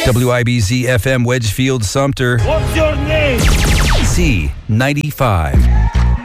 WIBZ FM Wedgefield Sumter. What's your name? C95.